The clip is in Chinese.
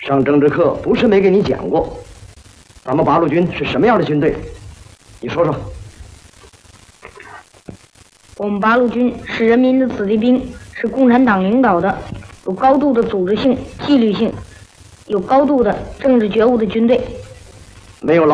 上政治课不是没给你讲过，咱们八路军是什么样的军队？你说说。 我们八路军是人民的子弟兵，是共产党领导的，有高度的组织性、纪律性，有高度的政治觉悟的军队。 没有